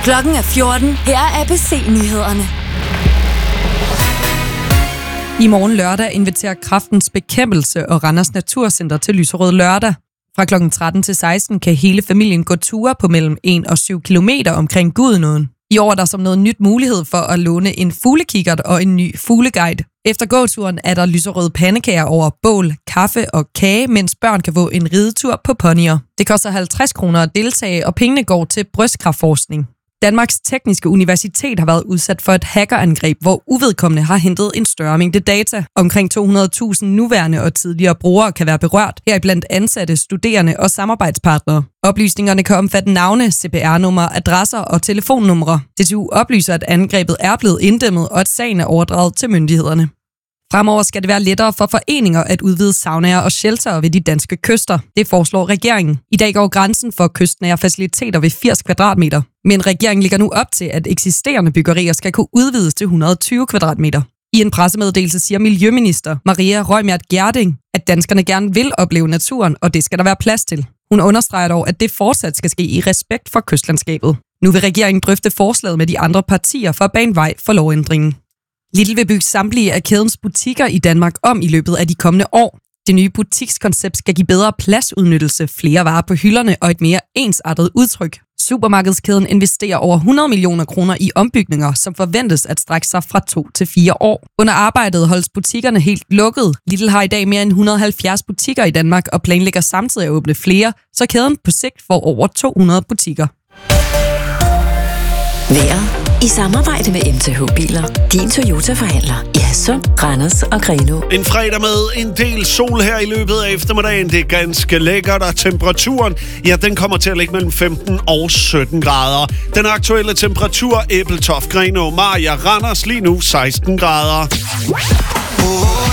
Klokken er 14. Her er ABC-nyhederne. I morgen lørdag inviterer Kræftens Bekæmpelse og Randers Naturcenter til lyserød lørdag. Fra kl. 13 til 16 kan hele familien gå ture på mellem 1 og 7 kilometer omkring Gudenåen. I år er der som noget nyt mulighed for at låne en fuglekikkert og en ny fugleguide. Efter gåturen er der lyserøde pandekager over bål, kaffe og kage, mens børn kan få en ridetur på ponyer. Det koster 50 kroner at deltage, og pengene går til brystkræftforskning. Danmarks Tekniske Universitet har været udsat for et hackerangreb, hvor uvedkommende har hentet en større mængde data. Omkring 200.000 nuværende og tidligere brugere kan være berørt, heriblandt ansatte, studerende og samarbejdspartnere. Oplysningerne kan omfatte navne, CPR-numre, adresser og telefonnumre. DTU oplyser, at angrebet er blevet inddæmmet, og at sagen er overdraget til myndighederne. Fremover skal det være lettere for foreninger at udvide saunaer og sheltere ved de danske kyster. Det foreslår regeringen. I dag går grænsen for kystnære faciliteter ved 80 kvadratmeter. Men regeringen ligger nu op til, at eksisterende byggerier skal kunne udvides til 120 kvadratmeter. I en pressemeddelelse siger Miljøminister Maria Reumert Gjerding, at danskerne gerne vil opleve naturen, og det skal der være plads til. Hun understreger dog, at det fortsat skal ske i respekt for kystlandskabet. Nu vil regeringen drøfte forslaget med de andre partier for at bane vej for lovændringen. Lidl vil bygge samtlige af kædens butikker i Danmark om i løbet af de kommende år. Det nye butikskoncept skal give bedre pladsudnyttelse, flere varer på hylderne og et mere ensartet udtryk. Supermarkedskæden investerer over 100 millioner kroner i ombygninger, som forventes at strække sig fra 2 til 4 år. Under arbejdet holdes butikkerne helt lukket. Lidl har i dag mere end 170 butikker i Danmark og planlægger samtidig at åbne flere, så kæden på sigt får over 200 butikker. Vejret i samarbejde med MTH Biler. Din Toyota-forhandler i Hadsund, Randers og Grenaa. En fredag med en del sol her i løbet af eftermiddagen. Det er ganske lækkert, og temperaturen, ja, den kommer til at ligge mellem 15 og 17 grader. Den aktuelle temperatur, Ebeltoft, Grenaa, Mariager, Randers lige nu 16 grader.